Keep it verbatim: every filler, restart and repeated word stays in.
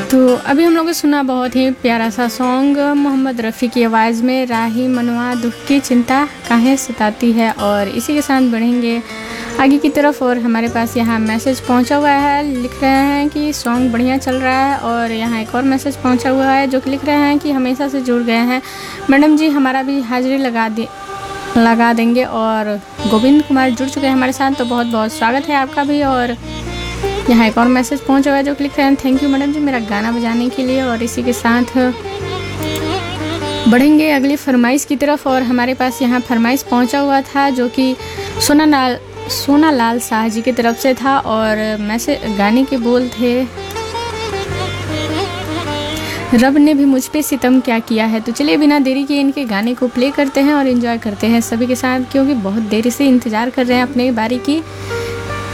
तो अभी हम लोगों ने सुना बहुत ही प्यारा सा सॉन्ग मोहम्मद रफ़ी की आवाज़ में, राही मनवा दुख की चिंता काहे सताती है। और इसी के साथ बढ़ेंगे आगे की तरफ। और हमारे पास यहाँ मैसेज पहुँचा हुआ है, लिख रहे हैं कि सॉन्ग बढ़िया चल रहा है। और यहाँ एक और मैसेज पहुँचा हुआ है जो कि लिख रहे हैं कि हमेशा से जुड़ गए हैं मैडम जी, हमारा भी हाजिरी लगा दे लगा देंगे। और गोविंद कुमार जुड़ चुके हैं हमारे साथ, तो बहुत बहुत स्वागत है आपका भी। और यहाँ एक और मैसेज पहुँचा हुआ है जो कि लिख रहे हैं, थैंक यू मैडम जी मेरा गाना बजाने के लिए। और इसी के साथ बढ़ेंगे अगली फरमाइश की तरफ। और हमारे पास यहाँ फरमाइश पहुँचा हुआ था जो कि सोना लाल सोना लाल शाह जी की तरफ से था। और मैसेज गाने के बोल थे, रब ने भी मुझ पे सितम क्या किया है। तो चलिए बिना देरी किए इनके गाने को प्ले करते हैं और एंजॉय करते हैं सभी के साथ, क्योंकि बहुत देरी से इंतज़ार कर रहे हैं अपने बारी की।